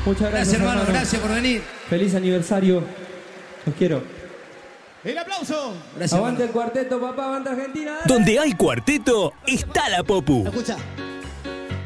Muchas gracias, hermano, gracias por venir. Feliz aniversario. Los quiero. ¡El aplauso! Gracias, aguante hermano. El cuarteto, papá, aguante Argentina. Donde hay cuarteto, está la Popu. Escucha.